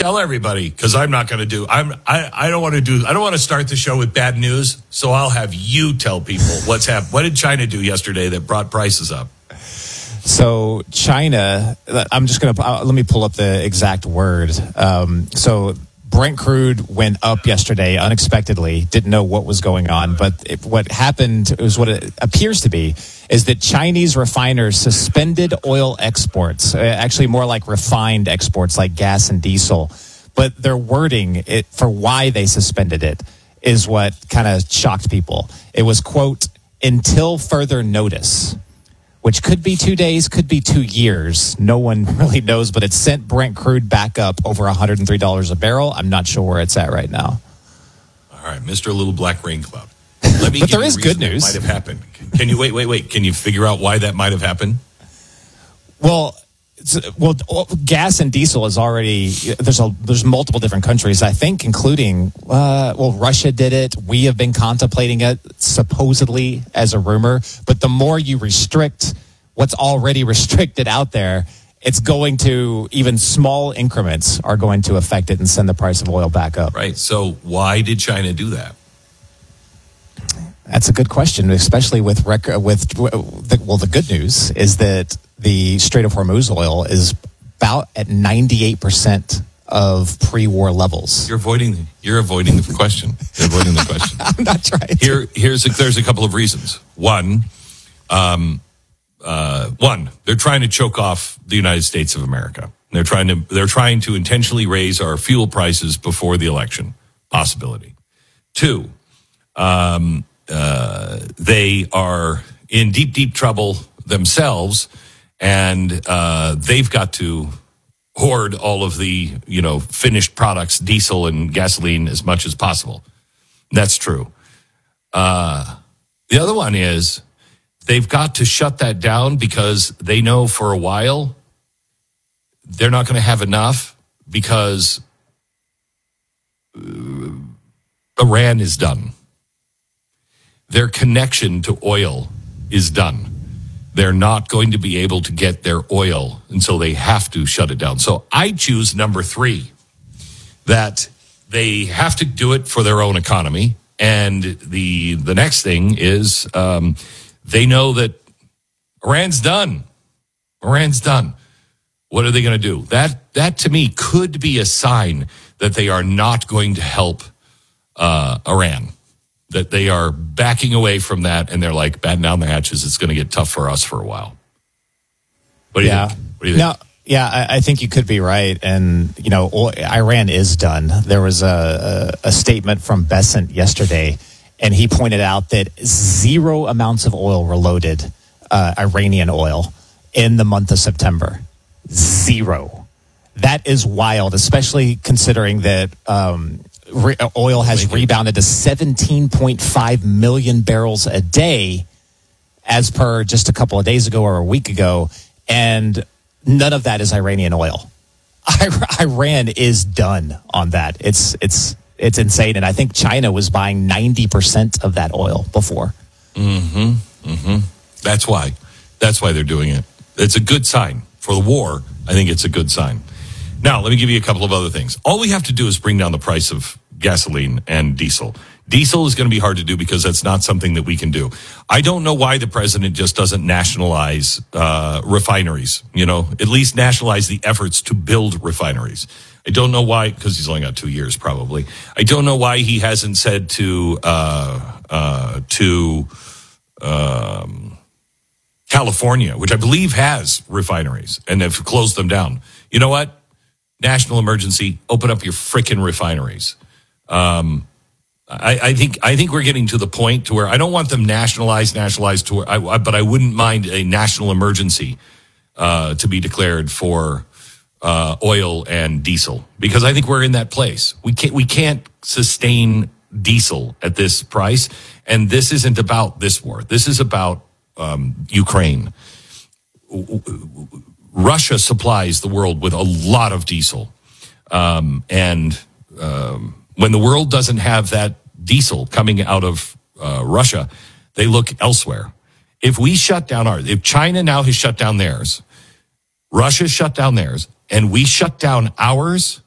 tell everybody, because I'm not going to do. I don't want to do. I don't want to start the show with bad news. So I'll have you tell people what's happened. What did China do yesterday that brought prices up? So China, I'm just going to, let me pull up the exact word. So Brent crude went up yesterday unexpectedly, didn't know what was going on. But what happened is what it appears to be is that Chinese refiners suspended oil exports, actually more like refined exports like gas and diesel. But their wording for why they suspended it is what kind of shocked people. It was, quote, until further notice, which could be 2 days, could be 2 years. No one really knows, but it sent Brent crude back up over $103 a barrel. I'm not sure where it's at right now. All right, Mr. Little Black Rain Cloud. Let me but there is good news. Might have happened. Can you wait? Can you figure out why that might have happened? Well, gas and diesel is already there's multiple different countries, I think, including Russia did it. We have been contemplating it supposedly as a rumor, but the more you restrict what's already restricted out there, it's going to, even small increments are going to affect it and send the price of oil back up. Right. So why did China do that? That's a good question, especially with the good news is that the Strait of Hormuz oil is about at 98% of pre-war levels. You're avoiding the question. You're avoiding the question. I'm not trying to. There's a couple of reasons. One, they're trying to choke off the United States of America. They're trying to intentionally raise our fuel prices before the election. Possibility. Two, they are in deep trouble themselves, and they've got to hoard all of the finished products, diesel and gasoline, as much as possible. That's true. The other one is they've got to shut that down because they know for a while they're not going to have enough because Iran is done. Their connection to oil is done. They're not going to be able to get their oil, and so they have to shut it down. So I choose number 3, that they have to do it for their own economy. And the next thing is they know that Iran's done. Iran's done. What are they going to do? That to me could be a sign that they are not going to help Iran. That they are backing away from that, and they're like, batten down the hatches. It's going to get tough for us for a while. What do you think? What do you think? No, yeah, I think you could be right. And, Iran is done. There was a statement from Bessent yesterday, and he pointed out that 0 amounts of oil were loaded, Iranian oil, in the month of September. 0. That is wild, especially considering that oil has rebounded to 17.5 million barrels a day as per just a couple of days ago or a week ago, and none of that is Iranian oil. Iran is done on that. It's insane, and I think China was buying 90% of that oil before. That's why they're doing it. It's a good sign for the war. I think it's a good sign. Now, let me give you a couple of other things. All we have to do is bring down the price of gasoline and diesel. Diesel is going to be hard to do because that's not something that we can do. I don't know why the president just doesn't nationalize refineries, at least nationalize the efforts to build refineries. I don't know why, because he's only got 2 years probably. I don't know why he hasn't said to California, which I believe has refineries, and have closed them down. You know what? National emergency, open up your frickin' refineries. I think we're getting to the point to where I don't want them nationalized to where but I wouldn't mind a national emergency to be declared for oil and diesel, because I think we're in that place. We can't sustain diesel at this price, and this isn't about this war. This is about Ukraine. Russia supplies the world with a lot of diesel. And when the world doesn't have that diesel coming out of Russia, they look elsewhere. If we shut down if China now has shut down theirs, Russia shut down theirs, and we shut down ours,